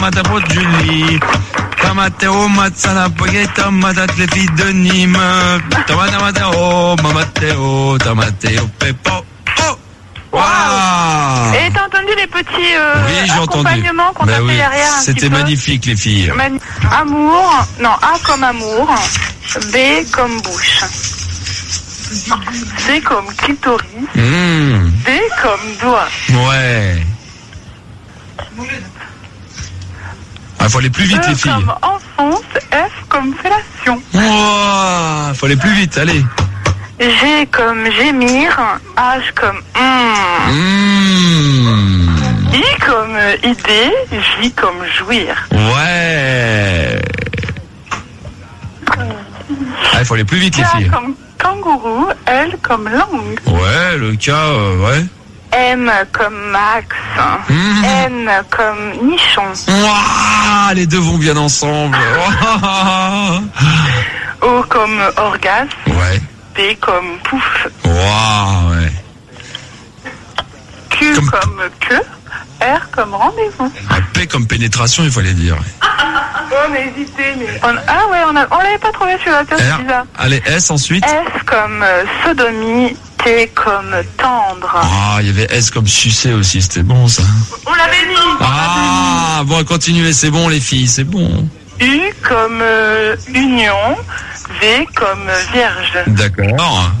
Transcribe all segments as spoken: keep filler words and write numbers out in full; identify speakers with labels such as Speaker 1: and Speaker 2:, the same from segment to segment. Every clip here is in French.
Speaker 1: Matapot Julie, Tamateo, Matsana, Pogueta, Matat, les filles de Nîmes, Tamata, Mateo, Mamateo, Tamateo, Pepo. Oh! Wow!
Speaker 2: Et t'as entendu les petits euh,
Speaker 1: oui, j'ai
Speaker 2: accompagnements
Speaker 1: entendu.
Speaker 2: qu'on
Speaker 1: bah
Speaker 2: t'a
Speaker 1: oui.
Speaker 2: fait derrière?
Speaker 1: C'était magnifique, les filles.
Speaker 2: Mani- amour, non, A comme amour, B comme bouche, C comme clitoris,
Speaker 1: Mmh.
Speaker 2: D comme doigt.
Speaker 1: Ouais. Ah, faut aller plus vite,
Speaker 2: E
Speaker 1: les filles.
Speaker 2: comme enfonce, F comme fellation.
Speaker 1: Wow, faut aller plus vite, allez.
Speaker 2: G comme gémir, H comme mm.
Speaker 1: Mmh.
Speaker 2: I comme idée, J comme jouir.
Speaker 1: Ouais. Ah, il faut aller plus vite, les
Speaker 2: K
Speaker 1: filles.
Speaker 2: comme kangourou, L comme langue.
Speaker 1: Ouais, le cas, euh, ouais.
Speaker 2: M comme Max,
Speaker 1: Mmh.
Speaker 2: N comme nichon,
Speaker 1: Ouah, les deux vont bien ensemble.
Speaker 2: O comme orgasme,
Speaker 1: Ouais.
Speaker 2: P comme pouf,
Speaker 1: Waouh, ouais.
Speaker 2: Q
Speaker 1: Comme-
Speaker 2: comme queue, R comme rendez-vous.
Speaker 1: Un P comme pénétration, il fallait dire.
Speaker 2: On a hésité, mais... On... Ah ouais, on, a... on l'avait pas trouvé celui-là, c'est
Speaker 1: R.
Speaker 2: bizarre.
Speaker 1: Allez, S ensuite.
Speaker 2: S comme euh, sodomie, T comme tendre.
Speaker 1: Ah, il y avait S comme sucer aussi, c'était bon ça.
Speaker 2: On l'avait mis.
Speaker 1: Ah, bon, continuez, c'est bon les filles, c'est bon.
Speaker 2: U comme euh, union, V comme vierge,
Speaker 1: D'accord.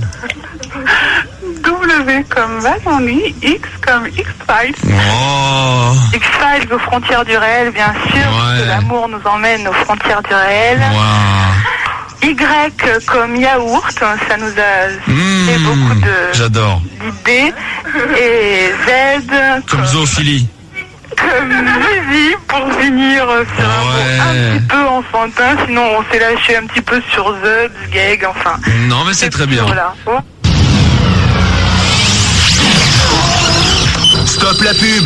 Speaker 2: W comme Valenny, X comme X-Files.
Speaker 1: Oh,
Speaker 2: X-Files aux frontières du réel, bien sûr,
Speaker 1: Ouais.
Speaker 2: parce que l'amour nous emmène aux frontières du réel.
Speaker 1: wow.
Speaker 2: Y comme yaourt, ça nous a fait
Speaker 1: Mmh,
Speaker 2: beaucoup de-
Speaker 1: j'adore.
Speaker 2: d'idées. Et Z
Speaker 1: Comme zoophilie.
Speaker 2: comme Zizi, pour finir sur un mot
Speaker 1: Ouais.
Speaker 2: un petit peu enfantin, sinon on s'est lâché un petit peu sur The, Gag, enfin.
Speaker 1: Non, mais c'est très bien.
Speaker 2: Voilà. Oh.
Speaker 3: Stop la pub.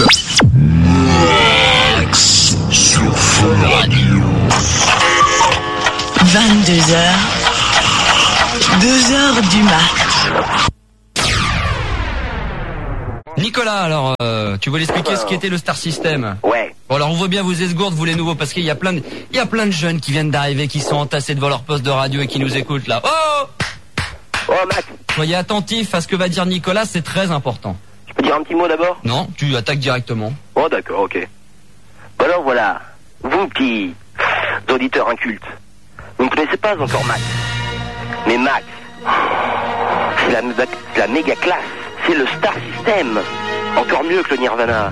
Speaker 3: Sur Fun Radio.
Speaker 4: vingt-deux heures, deux heures du mat.
Speaker 5: Nicolas, alors, euh, tu voulais expliquer ce qu'était le Star System?
Speaker 6: Ouais.
Speaker 5: Bon, alors on voit bien vos esgourdes, vous les nouveaux, parce qu'il y a plein de, il y a plein de jeunes qui viennent d'arriver, qui sont entassés devant leur poste de radio et qui nous écoutent là. Oh!
Speaker 6: Oh Max,
Speaker 5: Soyez attentifs à ce que va dire Nicolas, c'est très important.
Speaker 6: je peux dire un petit mot d'abord?
Speaker 5: Non, tu attaques directement.
Speaker 6: Oh d'accord, ok. Bon alors voilà, vous petits auditeurs incultes, vous ne connaissez pas encore Max. Mais Max, c'est la, c'est la méga classe, c'est le Star System. Encore mieux que le Nirvana.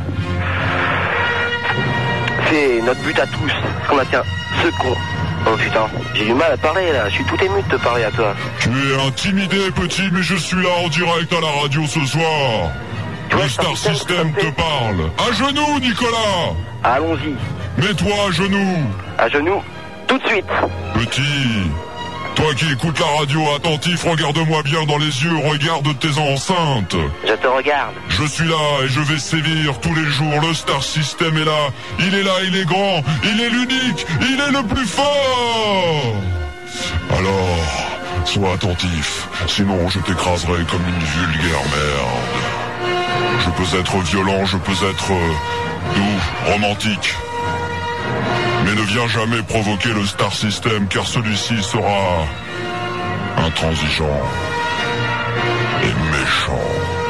Speaker 6: C'est notre but à tous, ce qu'on a tient, ce con. Oh putain, j'ai du mal à parler là, je suis tout ému de te parler à toi.
Speaker 7: Tu es intimidé, petit, mais je suis là en direct à la radio ce soir. Le Star System te parle. À genoux, Nicolas.
Speaker 6: Allons-y,
Speaker 7: Mets-toi à genoux.
Speaker 6: à genoux, tout de suite.
Speaker 7: Petit, toi qui écoutes la radio attentif, regarde-moi bien dans les yeux, regarde tes enceintes.
Speaker 6: Je te regarde.
Speaker 7: Je suis là et je vais sévir tous les jours. Le Star System est là. Il est là, il est grand, il est l'unique, il est le plus fort. Alors, sois attentif, sinon je t'écraserai comme une vulgaire merde. Je peux être violent, je peux être euh, doux, romantique. Mais ne viens jamais provoquer le Star System, car celui-ci sera intransigeant et méchant.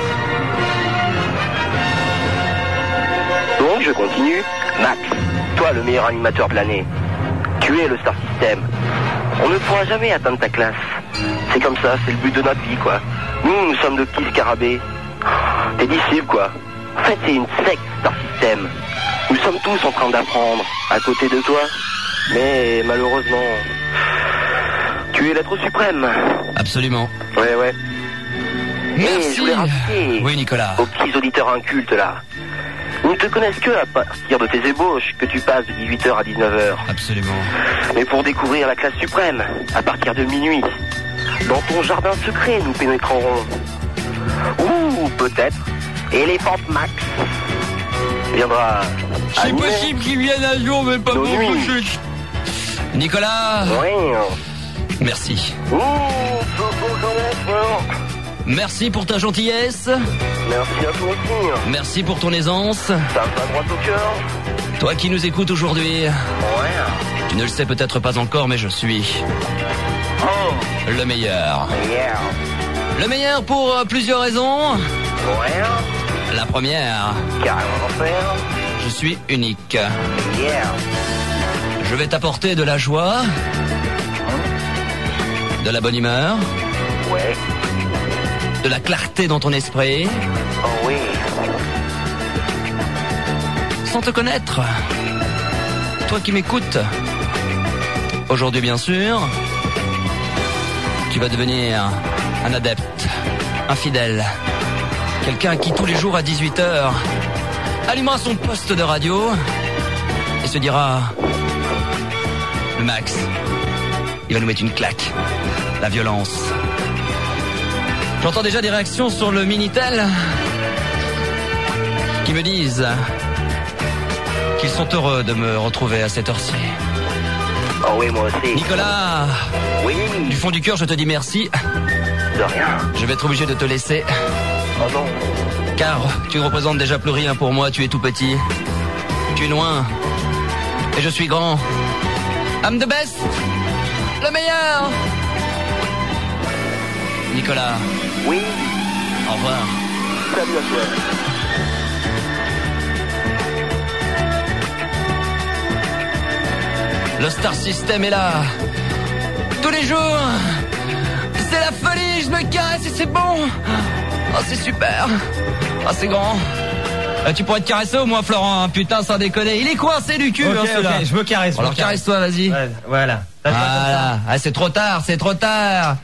Speaker 6: Donc je continue. Max, toi le meilleur animateur de l'année. Tu es le Star System. On ne pourra jamais atteindre ta classe. C'est comme ça, c'est le but de notre vie, quoi. Nous, nous sommes de petits scarabées. Tes disciples, quoi. En fait, c'est une secte, Star System. Nous sommes tous en train d'apprendre à côté de toi. Mais malheureusement, tu es l'être suprême.
Speaker 5: Absolument.
Speaker 6: Ouais, ouais. Et
Speaker 5: Merci.
Speaker 6: je voulais rappeler
Speaker 5: Oui, Nicolas.
Speaker 6: aux petits auditeurs incultes, là. Ils ne te connaissent que à partir de tes ébauches que tu passes de dix-huit heures à dix-neuf heures.
Speaker 5: Absolument.
Speaker 6: Mais pour découvrir la classe suprême, à partir de minuit, dans ton jardin secret, nous pénétrerons. Ou peut-être, Elephant Max viendra.
Speaker 5: C'est
Speaker 6: animer
Speaker 5: possible qu'ils viennent un jour, mais pas
Speaker 6: nos
Speaker 5: pour
Speaker 6: nuits.
Speaker 5: tout de suite. Nicolas,
Speaker 6: Oui.
Speaker 5: merci.
Speaker 6: Ouh, faut qu'on connaisse, vraiment.
Speaker 5: Merci pour ta gentillesse.
Speaker 6: Merci à toi aussi.
Speaker 5: Merci pour ton aisance.
Speaker 6: Ça me va droit au cœur.
Speaker 5: Toi qui nous écoutes aujourd'hui,
Speaker 6: Ouais.
Speaker 5: tu ne le sais peut-être pas encore, mais je suis
Speaker 6: Oh.
Speaker 5: le meilleur.
Speaker 6: Yeah.
Speaker 5: Le meilleur pour euh, plusieurs raisons.
Speaker 6: Ouais.
Speaker 5: La première,
Speaker 6: Carrément d'enfer.
Speaker 5: je suis unique.
Speaker 6: Yeah.
Speaker 5: Je vais t'apporter de la joie, de la bonne humeur,
Speaker 6: Ouais.
Speaker 5: de la clarté dans ton esprit,
Speaker 6: Oh oui.
Speaker 5: sans te connaître. Toi qui m'écoutes, aujourd'hui bien sûr, tu vas devenir un adepte, un fidèle, quelqu'un qui tous les jours à dix-huit heures allumera son poste de radio et se dira: le Max, il va nous mettre une claque, la violence. J'entends déjà des réactions sur le Minitel qui me disent qu'ils sont heureux de me retrouver à cette heure-ci.
Speaker 6: Oh oui, moi aussi.
Speaker 5: Nicolas,
Speaker 6: Oui.
Speaker 5: du fond du cœur, je te dis merci.
Speaker 6: De rien.
Speaker 5: Je vais être obligé de te laisser,
Speaker 6: Oh non.
Speaker 5: car tu ne représentes déjà plus rien pour moi. Tu es tout petit, tu es loin, et je suis grand. I'm the best, le meilleur. Nicolas,
Speaker 6: Oui.
Speaker 5: au revoir.
Speaker 6: Salut à toi.
Speaker 5: Le Star System est là. Tous les jours. C'est la folie, je me caresse et c'est bon. Oh, c'est super. Oh, c'est grand. Euh, tu pourrais te caresser au moins, Florent, hein, putain, sans déconner. Il est coincé du cul,
Speaker 8: Ok,
Speaker 5: hein, celui-là.
Speaker 8: ok, je me caresse. je
Speaker 5: Alors
Speaker 8: me caresse.
Speaker 5: caresse-toi, vas-y.
Speaker 8: Ouais, voilà. Ça se passe comme ça.
Speaker 5: Voilà. Ah, c'est trop tard, c'est trop tard.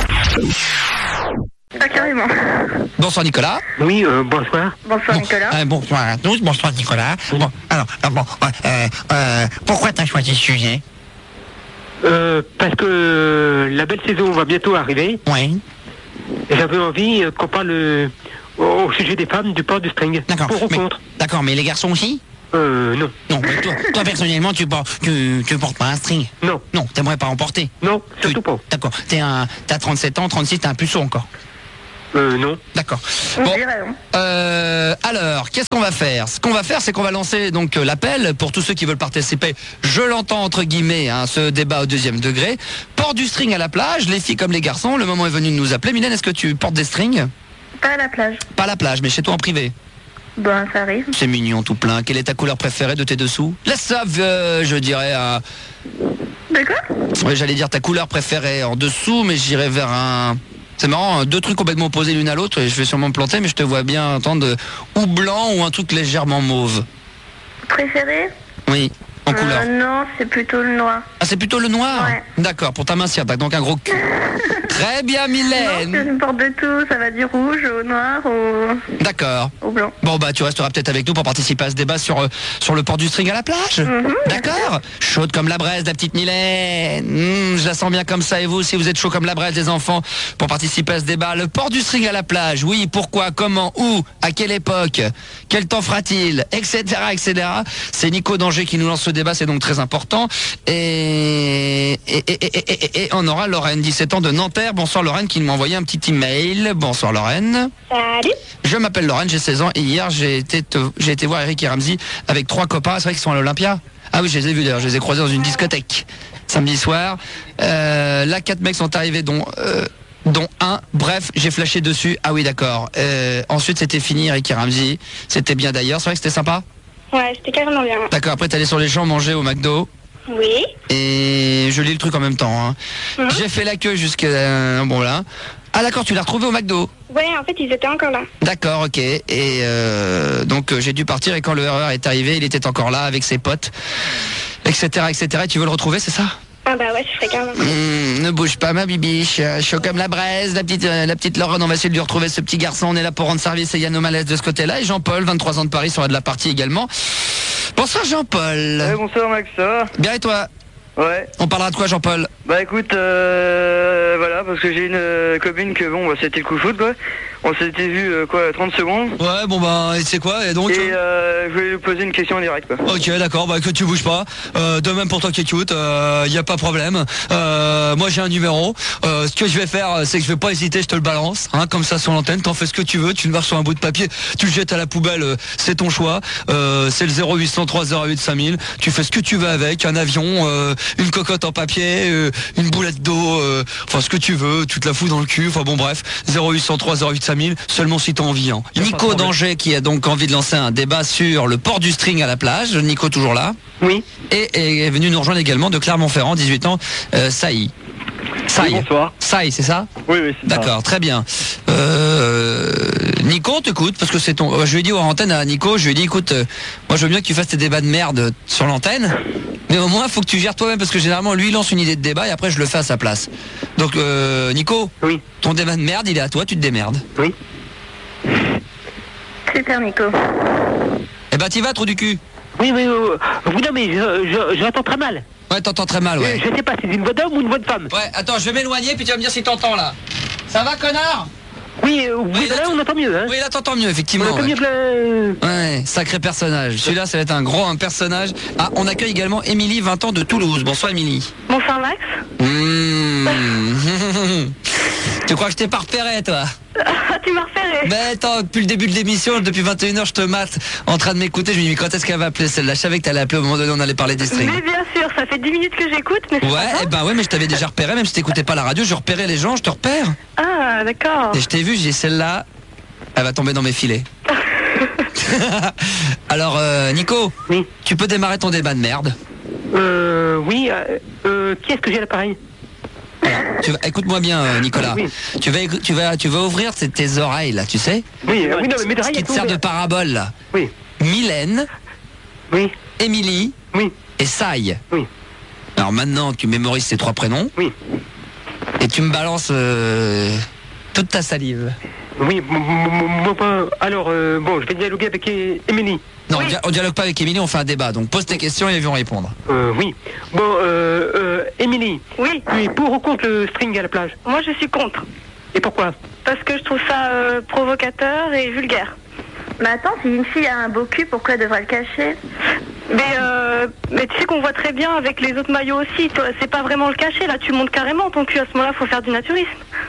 Speaker 2: Ah, carrément.
Speaker 5: Bonsoir, Nicolas.
Speaker 9: Oui, euh, bonsoir.
Speaker 2: Bonsoir, Nicolas.
Speaker 9: Euh, bonsoir à tous, bonsoir Nicolas. Bon, alors, euh, bon, euh, euh, pourquoi t'as choisi ce sujet?
Speaker 10: Euh, parce que la belle saison va bientôt arriver.
Speaker 9: Oui.
Speaker 10: Et j'avais envie euh, qu'on parle euh, au sujet des femmes du port du string.
Speaker 9: D'accord.
Speaker 10: Pour ou
Speaker 9: Mais-
Speaker 10: contre?
Speaker 9: D'accord, mais les garçons aussi?
Speaker 10: Euh, non.
Speaker 9: Non, mais toi, toi, personnellement, tu portes, tu, tu portes pas un string?
Speaker 10: Non.
Speaker 9: Non, t'aimerais pas en porter?
Speaker 10: Non, surtout pas.
Speaker 9: D'accord. T'es un, t'as trente-sept ans, trente-six, t'es un puceau encore?
Speaker 10: Euh, non.
Speaker 9: D'accord.
Speaker 2: On
Speaker 9: Bon,
Speaker 2: dirait, hein.
Speaker 5: Euh, alors, qu'est-ce qu'on va faire? Ce qu'on va faire, c'est qu'on va lancer donc euh, l'appel pour tous ceux qui veulent participer. Je l'entends entre guillemets, hein, ce débat au deuxième degré. Port du string à la plage, les filles comme les garçons. Le moment est venu de nous appeler. Mylène, est-ce que tu portes des strings?
Speaker 2: Pas à la plage.
Speaker 5: Pas à la plage, mais chez toi en privé.
Speaker 2: Ben, ça arrive.
Speaker 5: C'est mignon tout plein. Quelle est ta couleur préférée de tes dessous? Laisse ça, euh, je dirais un...
Speaker 2: De quoi?
Speaker 5: Ouais, j'allais dire ta couleur préférée en dessous, mais j'irais vers un... C'est marrant, hein, deux trucs complètement opposés l'une à l'autre, et je vais sûrement me planter, mais je te vois bien entendre de... ou blanc ou un truc légèrement mauve.
Speaker 2: Préféré?
Speaker 5: Oui, en couleur.
Speaker 2: Euh, non, c'est plutôt le noir.
Speaker 5: Ah, c'est plutôt le noir?
Speaker 2: Ouais.
Speaker 5: D'accord, pour t'amincir, t'as donc un gros cul. Très bien,
Speaker 2: Non,
Speaker 5: Mylène.
Speaker 2: je porte de tout. Ça va du rouge au noir au,
Speaker 5: D'accord.
Speaker 2: au blanc.
Speaker 5: Bon, bah, tu resteras peut-être avec nous pour participer à ce débat sur, euh, sur le port du string à la plage.
Speaker 2: Mhm,
Speaker 5: D'accord. Chaude comme la braise, la petite Mylène. Mmh, je la sens bien comme ça. Et vous aussi, vous êtes chaud comme la braise, les enfants, pour participer à ce débat. Le port du string à la plage. Oui, pourquoi, comment, où, à quelle époque, quel temps fera-t-il, et cetera, et cetera. C'est Nico d'Angers qui nous lance ce débat, c'est donc très important. Et, et, et, et, et, et, et on aura Lorraine, dix-sept ans de Nanterre. Bonsoir Lorraine, qui m'a envoyé un petit email. Bonsoir Lorraine.
Speaker 2: Salut.
Speaker 5: Je m'appelle Lorraine, j'ai seize ans et hier j'ai été, te- j'ai été voir Eric et Ramsey avec trois copains. C'est vrai qu'ils sont à l'Olympia. Ah oui, je les ai vus d'ailleurs, je les ai croisés dans une discothèque samedi soir. Euh, là, quatre mecs sont arrivés, dont euh, dont un. Bref, j'ai flashé dessus. Ah oui, d'accord. Euh, ensuite, c'était fini, Eric et Ramsey. C'était bien d'ailleurs. C'est vrai que c'était sympa.
Speaker 2: Ouais, c'était carrément bien.
Speaker 5: D'accord. Après, t'es allé sur les champs manger au McDo.
Speaker 2: Oui.
Speaker 5: Et je lis le truc en même temps. Hein.
Speaker 2: Mhm.
Speaker 5: J'ai fait la queue jusqu'à euh, bon là. Ah d'accord, tu l'as retrouvé au McDo.
Speaker 2: Ouais, en fait, ils étaient encore là.
Speaker 5: D'accord, ok. Et euh, donc euh, j'ai dû partir et quand le R E R est arrivé, il était encore là avec ses potes, et cetera, et cetera. Et tu veux le retrouver, c'est ça?
Speaker 2: Ah bah ouais, je ferais carrément.
Speaker 5: Mmh, Ne bouge pas, ma bibiche. Chaud comme la braise, la petite, euh, la petite Lorraine. On va essayer de lui retrouver ce petit garçon. On est là pour rendre service. Et Yann O'Malaise de ce côté-là. Et Jean-Paul, vingt-trois ans de Paris, sera de la partie également. Bonsoir Jean-Paul.
Speaker 6: Ouais, bonsoir Max, ça va?
Speaker 5: Bien et toi?
Speaker 6: Ouais.
Speaker 5: On parlera de quoi Jean-Paul?
Speaker 6: Bah écoute, euh, voilà, parce que j'ai une euh, copine que bon, bah, c'était le coup de foot quoi.
Speaker 8: On s'était vu euh, quoi, trente secondes.
Speaker 5: Ouais, bon bah, et c'est quoi, et donc
Speaker 8: Et euh, je voulais lui poser une question en direct, quoi.
Speaker 5: Ok, d'accord, bah que tu bouges pas. Euh, de même pour toi qui écoute, euh, y a pas de problème. Euh, moi j'ai un numéro. Euh, ce que je vais faire, c'est que je vais pas hésiter, je te le balance, hein, comme ça sur l'antenne. T'en fais ce que tu veux, tu le marques sur un bout de papier, tu le jettes à la poubelle, euh, c'est ton choix. Euh, c'est le zéro huit cent trois zéro huit cinq mille. Tu fais ce que tu veux avec, un avion, euh, une cocotte en papier, euh, une boulette d'eau, euh, enfin ce que tu veux, tu te la fous dans le cul. Enfin bon bref, zéro huit cent trois zéro huit cinq mille. Seulement si t'as envie. Hein. Nico d'Angers qui a donc envie de lancer un débat sur le port du string à la plage. Nico toujours là.
Speaker 10: Oui.
Speaker 5: Et, et est venu nous rejoindre également de Clermont-Ferrand, dix-huit ans, euh, Saï. Saï.
Speaker 8: Oui, bonsoir.
Speaker 5: Saï, c'est ça?
Speaker 8: Oui, oui, c'est ça.
Speaker 5: D'accord, très bien. Euh, Nico, on t'écoute, parce que c'est ton... Je lui ai dit aux antennes à Nico, je lui ai dit, écoute, euh, moi je veux bien que tu fasses tes débats de merde sur l'antenne, mais au moins il faut que tu gères toi-même, parce que généralement lui il lance une idée de débat et après je le fais à sa place. Donc euh, Nico,
Speaker 10: oui.
Speaker 5: Ton débat de merde, il est à toi, tu te démerdes.
Speaker 10: Oui.
Speaker 2: Super, Nico.
Speaker 5: Eh ben t'y vas, trou du cul.
Speaker 10: Oui, oui, oui, oui, non, mais je, je, je l'entends très mal.
Speaker 5: Ouais, t'entends très mal, ouais.
Speaker 10: Je sais pas si c'est une voix d'homme ou une voix de femme.
Speaker 5: Ouais, attends, je vais m'éloigner, puis tu vas me dire si t'entends, là. Ça va, connard?
Speaker 10: Oui, euh, oui,
Speaker 5: Oui,
Speaker 10: là,
Speaker 5: là,
Speaker 10: on entend mieux, hein.
Speaker 5: Oui, là, t'entends mieux, effectivement.
Speaker 10: On entend
Speaker 5: ouais.
Speaker 10: mieux que le...
Speaker 5: Ouais, sacré personnage. Celui-là, ça va être un gros un personnage. Ah, on accueille également Émilie, vingt ans, de Toulouse. Bonsoir, Émilie.
Speaker 2: Bonsoir, Max.
Speaker 5: Mmh. Tu crois que je t'ai pas repéré, toi?
Speaker 2: Ah, tu m'as repéré.
Speaker 5: Ben attends, depuis le début de l'émission, depuis vingt et une heures, je te mate en train de m'écouter. Je me dis, mais quand est-ce qu'elle va appeler celle-là? Je savais que t'allais appeler au moment donné, on allait parler des strings.
Speaker 2: Mais bien sûr, ça fait dix minutes que j'écoute, mais c'est
Speaker 5: Ouais,
Speaker 2: pas
Speaker 5: eh ben ouais, mais je t'avais déjà repéré, même si t'écoutais pas la radio, je repérais les gens, je te repère.
Speaker 2: Ah, d'accord.
Speaker 5: Et je t'ai vu, j'ai celle-là, elle va tomber dans mes filets. Alors, euh, Nico,
Speaker 10: oui.
Speaker 5: Tu peux démarrer ton débat de merde.
Speaker 10: Euh, oui, euh, euh, qui est-ce que j'ai à l'appareil?
Speaker 5: Tu vas, écoute-moi bien, euh, Nicolas.
Speaker 10: Oui.
Speaker 5: Tu vas, écou- tu vas, tu vas ouvrir tes, tes oreilles là, tu sais.
Speaker 10: Oui, euh, oui, non, mais mes
Speaker 5: Ce
Speaker 10: oreilles
Speaker 5: qui
Speaker 10: elles
Speaker 5: te
Speaker 10: sont
Speaker 5: sert de
Speaker 10: ouvertes.
Speaker 5: parabole là.
Speaker 10: Oui,
Speaker 5: Mylène,
Speaker 10: oui,
Speaker 5: Émilie
Speaker 10: oui,
Speaker 5: et Saï.
Speaker 10: oui,
Speaker 5: Alors maintenant, tu mémorises ces trois prénoms
Speaker 10: oui.
Speaker 5: et tu me balances euh, toute ta salive.
Speaker 10: Oui, m- m- m- m- alors, euh, bon, je vais dialoguer avec é- Émilie.
Speaker 5: Non, on, dia- on dialogue pas avec Émilie, on fait un débat. Donc pose tes questions et ils vont répondre.
Speaker 10: Euh, oui. Bon, euh, euh, Émilie,
Speaker 2: Oui,
Speaker 10: tu es pour ou contre le string à la plage?
Speaker 2: moi je suis contre.
Speaker 10: Et pourquoi?
Speaker 2: Parce que je trouve ça euh, provocateur et vulgaire.
Speaker 11: Mais attends, si une fille a un beau cul, pourquoi elle devrait le cacher?
Speaker 2: Mais, euh, mais tu sais qu'on voit très bien avec les autres maillots aussi. Toi, c'est pas vraiment le cacher, là tu montes carrément ton cul. À ce moment-là, faut faire du naturisme.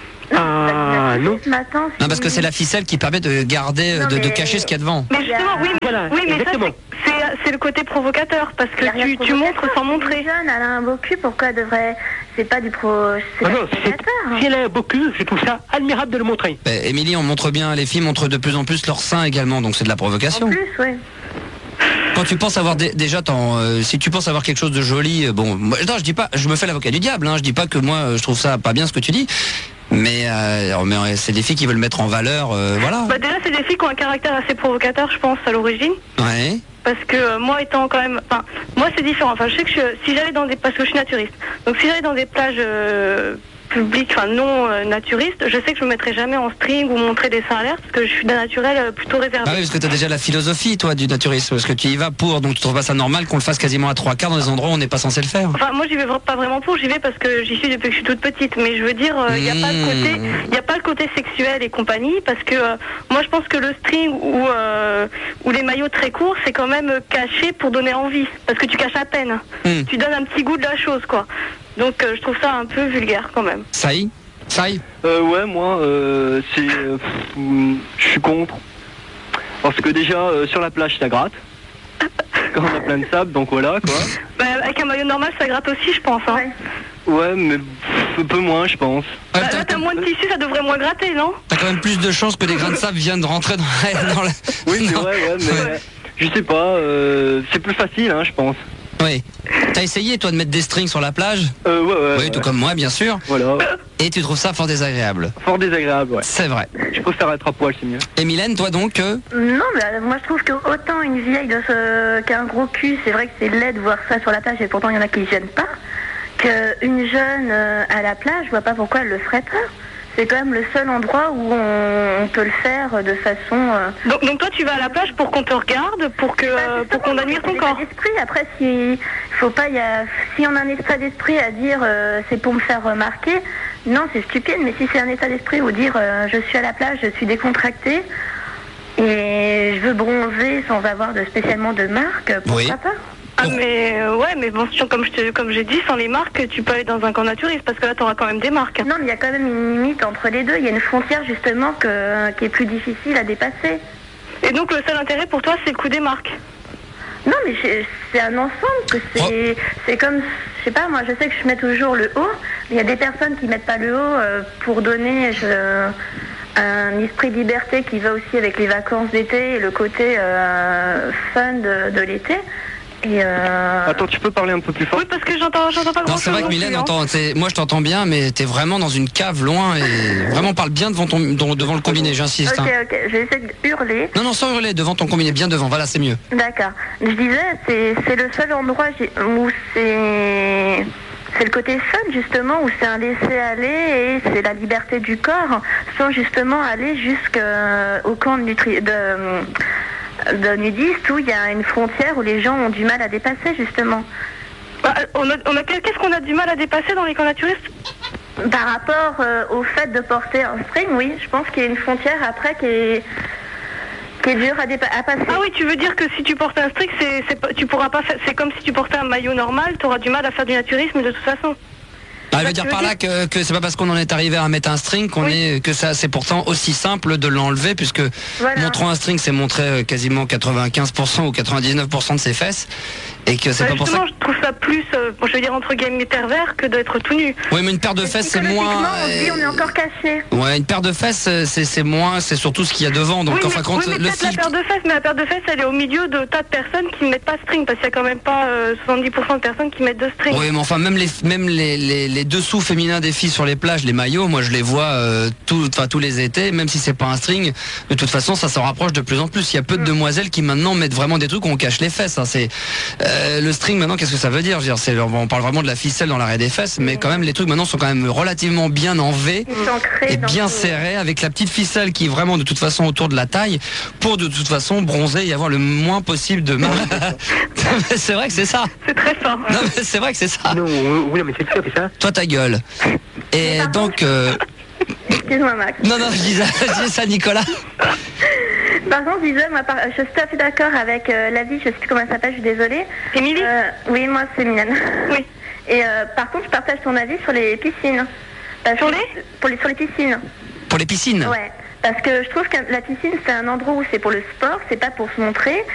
Speaker 10: Ah, non.
Speaker 11: Mais attends, si-
Speaker 5: Non, parce que c'est la ficelle qui permet de garder,
Speaker 11: Non,
Speaker 5: de, de
Speaker 11: mais-
Speaker 5: cacher ce qu'il y a devant.
Speaker 2: Mais justement, oui, mais,
Speaker 10: Voilà,
Speaker 2: oui, mais ça,
Speaker 10: exactement.
Speaker 2: c'est- c'est c'est le côté provocateur. Parce que
Speaker 11: y a rien de
Speaker 2: tu, tu montres
Speaker 11: provocateur.
Speaker 2: sans
Speaker 11: Si
Speaker 2: montrer.
Speaker 11: une jeune, elle a un beau cul, pourquoi elle devrait... C'est pas du pro... C'est
Speaker 10: Ah
Speaker 11: pas
Speaker 10: non,
Speaker 11: du
Speaker 10: c'est-
Speaker 11: provocateur.
Speaker 10: si elle a un beau cul, je trouve ça admirable de le montrer.
Speaker 5: Ben, Émilie, on montre bien, les filles montrent de plus en plus leurs seins également, donc c'est de la
Speaker 11: En
Speaker 5: provocation.
Speaker 11: plus, ouais.
Speaker 5: Quand tu penses avoir dé- déjà, t'en, euh, si tu penses avoir quelque chose de joli, euh, bon, moi, non, je dis pas, je me fais l'avocat du diable, hein, je dis pas que moi, euh, je trouve ça pas bien ce que tu dis, mais, euh, mais euh, c'est des filles qui veulent mettre en valeur, euh, voilà.
Speaker 2: Bah déjà, c'est des filles qui ont un caractère assez provocateur, je pense, à l'origine.
Speaker 5: Ouais.
Speaker 2: Parce que euh, moi étant quand même, enfin moi c'est différent. Enfin je sais que je, si j'allais dans des, parce que je suis naturiste. Donc si j'allais dans des plages euh, publiques, enfin non euh, naturistes, je sais que je me mettrais jamais en string ou montrer des seins à l'air parce que je suis d'un naturel euh, plutôt réservé.
Speaker 5: Ah oui, parce que t'as déjà la philosophie, toi, du naturisme, parce que tu y vas pour, donc tu trouves pas ça normal qu'on le fasse quasiment à trois quarts dans des endroits où on n'est pas censé le faire.
Speaker 2: Enfin moi j'y vais vra- pas vraiment pour, j'y vais parce que j'y suis depuis que je suis toute petite. Mais je veux dire, il n'y a pas le côté, il y a pas le côté sexuel et compagnie parce que euh, moi je pense que le string ou euh, ou les maillots très courts c'est quand même caché pour donner envie parce que tu caches à peine.
Speaker 5: Mm.
Speaker 2: Tu donnes un petit goût de la chose quoi. Donc euh, je trouve ça un peu vulgaire quand même.
Speaker 5: Saï Saï
Speaker 8: Euh, ouais, moi, euh, c'est... euh, pff, mm, je suis contre. Parce que déjà, euh, sur la plage, ça gratte. Quand on a plein de sable, donc voilà, quoi.
Speaker 2: Bah, avec un maillot normal ça gratte aussi je pense. Hein.
Speaker 8: Ouais, mais pff, un peu moins, je pense.
Speaker 5: Ouais,
Speaker 2: Bah,
Speaker 5: t'as-
Speaker 2: là t'as moins de tissu, ça devrait moins gratter, non?
Speaker 5: T'as quand même plus de chances que des grains de sable viennent de rentrer dans la... Dans la...
Speaker 8: Oui, c'est
Speaker 5: Non.
Speaker 8: vrai, ouais, mais... euh, je sais pas, euh, c'est plus facile, hein, je pense.
Speaker 5: Oui. T'as essayé, toi, de mettre des strings sur la plage?
Speaker 8: Euh, ouais, ouais.
Speaker 5: Oui,
Speaker 8: ouais.
Speaker 5: tout comme moi, bien sûr.
Speaker 8: Voilà.
Speaker 5: Et tu trouves ça fort désagréable?
Speaker 8: Fort désagréable, ouais.
Speaker 5: C'est vrai.
Speaker 8: Je préfère être à poil, c'est mieux.
Speaker 5: Et Mylène, toi donc euh,
Speaker 11: Non, mais euh, moi je trouve que autant une vieille de ce... qui a un gros cul, c'est vrai que c'est laid de voir ça sur la plage et pourtant il y en a qui ne gênent pas. Qu'une jeune euh, à la plage, je vois pas pourquoi elle le ferait pas. C'est quand même le seul endroit où on, on peut le faire de façon... euh,
Speaker 2: Donc, donc toi tu vas à la plage pour qu'on te regarde, pour que euh, pour qu'on admire ton corps.
Speaker 11: d'esprit. Après, si faut pas, il y a, si on a un état d'esprit à dire euh, c'est pour me faire remarquer, Non, c'est stupide, mais si c'est un état d'esprit où dire euh, je suis à la plage, je suis décontractée et je veux bronzer sans avoir de, spécialement de marque, pourquoi
Speaker 5: Oui.
Speaker 11: pas?
Speaker 2: Ah mais euh, ouais, mais bon, comme je te, comme j'ai dit, sans les marques, tu peux aller dans un camp naturiste parce que là, t'auras quand même des marques.
Speaker 11: Non, mais il y a quand même une limite entre les deux. Il y a une frontière justement que, qui est plus difficile à dépasser.
Speaker 2: Et donc le seul intérêt pour toi, c'est le coup des marques.
Speaker 11: Non, mais c'est- c'est un ensemble que c'est, c'est comme, je sais pas, moi, je sais que je mets toujours le haut. Mais il y a des personnes qui mettent pas le haut euh, pour donner je, un esprit de liberté qui va aussi avec les vacances d'été et le côté euh, fun de, de l'été. Et euh...
Speaker 8: Attends, tu peux parler un peu plus fort?
Speaker 2: Oui, parce que j'entends, j'entends pas grand
Speaker 5: Non,
Speaker 2: chose.
Speaker 5: c'est vrai que Mylène entend. t'es- Moi, je t'entends bien, mais t'es vraiment dans une cave loin et vraiment parle bien devant ton, dans- devant le combiné. J'insiste.
Speaker 11: Ok,
Speaker 5: hein.
Speaker 11: ok, je vais essayer de hurler.
Speaker 5: Non, non, sans hurler, devant ton combiné, bien devant. Voilà, c'est mieux.
Speaker 11: D'accord. Je disais, c'est, c'est le seul endroit j'ai- où c'est... C'est le côté fun, justement, où c'est un laisser-aller et c'est la liberté du corps, sans justement aller jusqu'au camp de, nutri- de, de nudistes où il y a une frontière où les gens ont du mal à dépasser, justement.
Speaker 2: Bah, on a, on a, qu'est-ce qu'on a du mal à dépasser dans les camps naturistes?
Speaker 11: Par rapport euh, au fait de porter un string, oui, je pense qu'il y a une frontière après qui est... qui est dur à, dépa- à passer.
Speaker 2: Ah oui, tu veux dire que si tu portes un string, c'est, c'est, pas- tu pourras pas faire, c'est comme si tu portais un maillot normal, tu auras du mal à faire du naturisme de toute façon.
Speaker 5: Ah, elle veut dire par là que, que c'est pas parce qu'on en est arrivé à mettre un string qu'on est que ça c'est pourtant aussi simple de l'enlever puisque
Speaker 11: Voilà.
Speaker 5: montrer un string c'est montrer euh, quasiment quatre-vingt-quinze pour cent ou quatre-vingt-dix-neuf pour cent de ses fesses et que c'est
Speaker 2: Bah,
Speaker 5: pas pour ça.
Speaker 2: justement, je trouve ça plus, euh, bon, je veux dire entre guillemets pervers que d'être tout nu.
Speaker 5: Oui, mais une paire de fesses c'est moins.
Speaker 11: On se dit, on est encore caché.
Speaker 5: Ouais, une paire de fesses euh, c'est c'est moins, c'est surtout ce qu'il y a devant. Donc
Speaker 2: oui,
Speaker 5: enfin
Speaker 2: mais,
Speaker 5: quand
Speaker 2: oui, mais
Speaker 5: le
Speaker 2: peut-être la
Speaker 5: fil.
Speaker 2: paire de fesses, mais la paire de fesses, elle est au milieu de tas de personnes qui ne mettent pas string, parce qu'il y a quand même pas euh, soixante-dix pour cent de personnes qui mettent de string.
Speaker 5: Oui, mais enfin même les même les, les, les dessous féminins des filles sur les plages, les maillots, moi je les vois euh, tout, enfin tous les étés, même si c'est pas un string. De toute façon, ça s'en rapproche de plus en plus. Il y a peu de demoiselles qui maintenant mettent vraiment des trucs où on cache les fesses. Hein. C'est euh, le string maintenant. Qu'est-ce que ça veut dire? Je veux dire, c'est, on parle vraiment de la ficelle dans l'arrêt des fesses, mais quand même les trucs maintenant sont quand même relativement bien en V et bien serrés avec la petite ficelle qui est vraiment de toute façon autour de la taille pour de toute façon bronzer et avoir le moins possible de mal. C'est vrai que c'est ça.
Speaker 2: C'est très fort.
Speaker 5: Non, mais c'est vrai que c'est ça.
Speaker 10: Non, oui, mais c'est sûr, c'est ça.
Speaker 5: Toi ta gueule. Et donc. Euh...
Speaker 11: Excuse-moi, Max.
Speaker 5: Non, non, je disais, je disais ça, Nicolas.
Speaker 11: Par contre, je disais, moi, par- je suis tout à fait d'accord avec euh, la vie, je sais plus comment elle s'appelle, je suis désolée.
Speaker 2: Émilie
Speaker 11: euh, Oui, moi, c'est Mylène.
Speaker 2: Oui.
Speaker 11: Et euh, par contre, je partage ton avis sur les piscines. Parce
Speaker 2: Sur
Speaker 11: que-
Speaker 2: les
Speaker 11: pour les Sur les piscines.
Speaker 5: Pour les piscines.
Speaker 11: Ouais. Parce que je trouve que la piscine, c'est un endroit où c'est pour le sport, c'est pas pour se montrer.